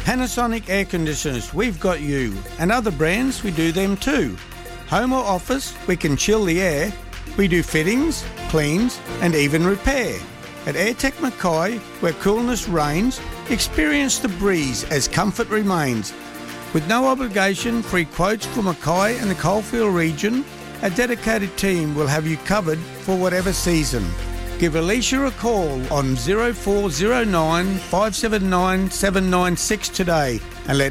Panasonic Air Conditioners, we've got you. And other brands, we do them too. Home or office, we can chill the air. We do fittings, cleans and even repair. At AirTech Mackay, where coolness reigns, experience the breeze as comfort remains. With no obligation, free quotes for Mackay and the Coalfield region, a dedicated team will have you covered for whatever season. Give Alicia a call on 0409 579 796 today